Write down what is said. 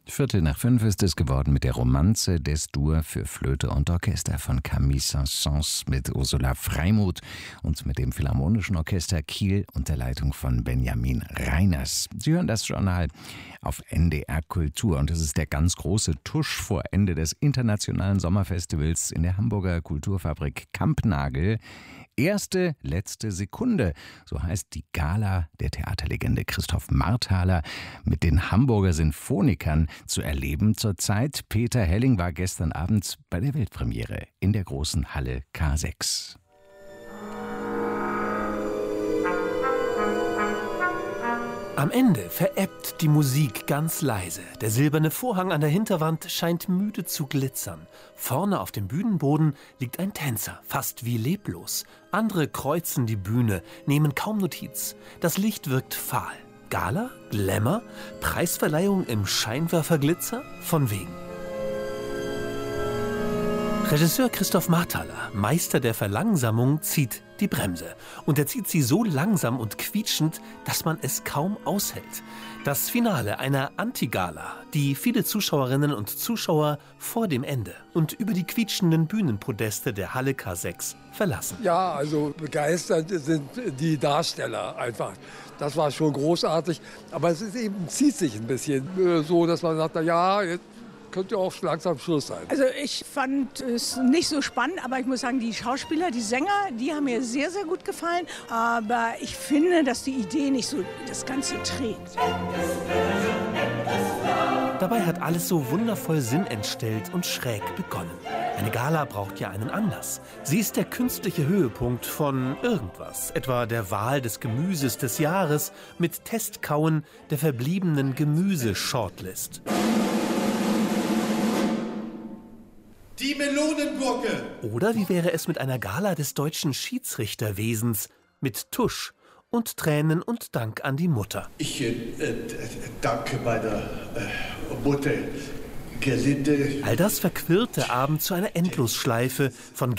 4:45 ist es geworden mit der Romanze des Dur für Flöte und Orchester von Camille Saint-Saëns mit Ursula Freimuth und mit dem Philharmonischen Orchester Kiel unter Leitung von Benjamin Reiners. Sie hören das Journal auf NDR Kultur und es ist der ganz große Tusch vor Ende des internationalen Sommerfestivals in der Hamburger Kulturfabrik Kampnagel. Erste, letzte Sekunde, so heißt die Gala der Theaterlegende Christoph Marthaler mit den Hamburger Sinfonikern zu erleben zurzeit. Peter Helling war gestern Abend bei der Weltpremiere in der großen Halle K6. Am Ende verebbt die Musik ganz leise. Der silberne Vorhang an der Hinterwand scheint müde zu glitzern. Vorne auf dem Bühnenboden liegt ein Tänzer, fast wie leblos. Andere kreuzen die Bühne, nehmen kaum Notiz. Das Licht wirkt fahl. Gala? Glamour? Preisverleihung im Scheinwerferglitzer? Von wegen. Regisseur Christoph Marthaler, Meister der Verlangsamung, zieht die Bremse. Und er zieht sie so langsam und quietschend, dass man es kaum aushält. Das Finale einer Anti-Gala, die viele Zuschauerinnen und Zuschauer vor dem Ende und über die quietschenden Bühnenpodeste der Halle K6 verlassen. Ja, also begeistert sind die Darsteller einfach. Das war schon großartig. Aber es ist eben, zieht sich ein bisschen so, dass man sagt, na ja, jetzt könnte auch langsam Schluss sein. Also ich fand es nicht so spannend, aber ich muss sagen, die Schauspieler, die Sänger, die haben mir sehr, sehr gut gefallen. Aber ich finde, dass die Idee nicht so das Ganze trägt. Dabei hat alles so wundervoll sinnentstellt und schräg begonnen. Eine Gala braucht ja einen Anlass. Sie ist der künstliche Höhepunkt von irgendwas, etwa der Wahl des Gemüses des Jahres mit Testkauen der verbliebenen Gemüse-Shortlist. Die Melonengurke! Oder wie wäre es mit einer Gala des deutschen Schiedsrichterwesens mit Tusch und Tränen und Dank an die Mutter? Ich danke meiner Mutter, Gerlinde. All das verquirlt der Abend zu einer Endlosschleife von